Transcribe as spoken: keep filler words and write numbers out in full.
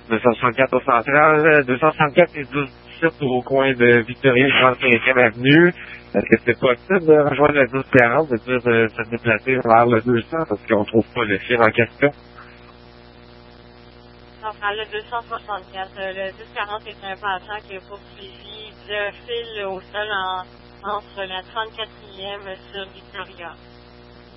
deux cent soixante-quatre au central, deux cent soixante-quatre et douze dix-sept au coin de Victoria, trente-cinquième avenue. Est-ce que c'est possible de rejoindre le douze quarante, de dire de se déplacer vers le deux cents parce qu'on trouve pas le fil en question? Enfin, le deux cent soixante-quatre, le douze quarante est un passant qui est poursuivi de fil au sol en, entre la trente-quatrième sur Victoria.